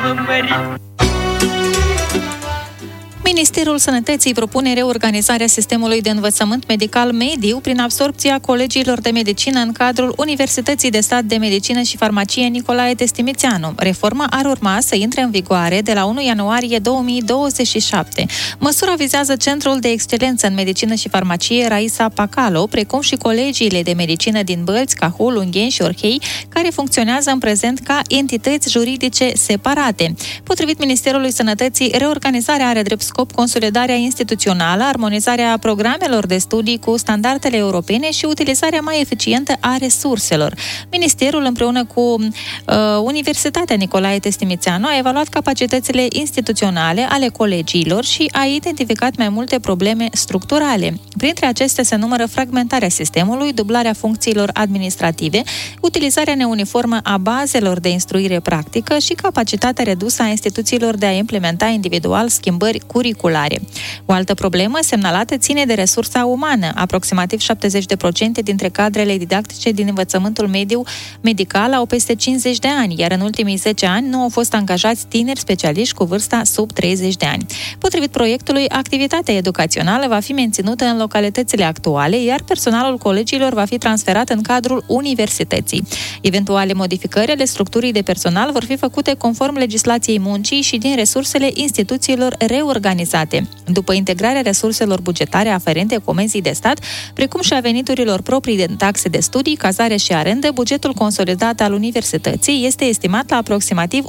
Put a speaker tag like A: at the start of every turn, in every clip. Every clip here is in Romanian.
A: Ministerul Sănătății propune reorganizarea sistemului de învățământ medical mediu prin absorbția colegiilor de medicină în cadrul Universității de Stat de Medicină și Farmacie Nicolae Testimițeanu. Reforma ar urma să intre în vigoare de la 1 ianuarie 2027. Măsura vizează Centrul de Excelență în Medicină și Farmacie Raisa Pacalo, precum și colegiile de medicină din Bălți, Cahul, Ungheni și Orhei, care funcționează în prezent ca entități juridice separate. Potrivit Ministerului Sănătății, reorganizarea are drept scop consolidarea instituțională, armonizarea programelor de studii cu standardele europene și utilizarea mai eficientă a resurselor. Ministerul, împreună cu Universitatea Nicolae Testimițeanu, a evaluat capacitățile instituționale ale colegiilor și a identificat mai multe probleme structurale. Printre acestea se numără fragmentarea sistemului, dublarea funcțiilor administrative, utilizarea neuniformă a bazelor de instruire practică și capacitatea redusă a instituțiilor de a implementa individual schimbări curriculare. O altă problemă semnalată ține de resursa umană. Aproximativ 70% dintre cadrele didactice din învățământul medical au peste 50 de ani, iar în ultimii 10 ani nu au fost angajați tineri specialiști cu vârsta sub 30 de ani. Potrivit proiectului, activitatea educațională va fi menținută în localitățile actuale, iar personalul colegiilor va fi transferat în cadrul universității. Eventuale modificări ale structurii de personal vor fi făcute conform legislației muncii și din resursele instituțiilor reorganizate. După integrarea resurselor bugetare aferente comenzii de stat, precum și a veniturilor proprii din taxe de studii, cazare și arendă, bugetul consolidat al universității este estimat la aproximativ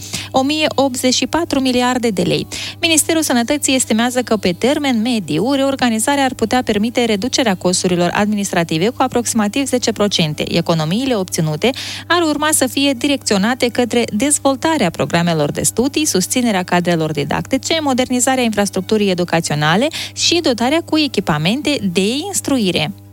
A: 1084 miliarde de lei. Ministerul Sănătății estimează că pe termen mediu, reorganizarea ar putea permite reducerea costurilor administrative cu aproximativ 10%. Economiile obținute ar urma să fie direcționate către dezvoltarea programelor de studii, susținerea cadrelor didactice, modernizarea infrastructurii educaționale și dotarea cu echipamente de instruire.